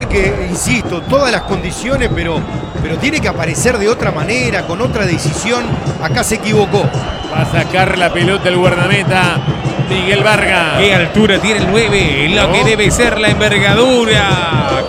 que, insisto, todas las condiciones, pero tiene que aparecer de otra manera, con otra decisión. Acá se equivocó. Va a sacar la pelota el guardameta Miguel Vargas. ¿Qué altura tiene el 9? Lo que debe ser la envergadura.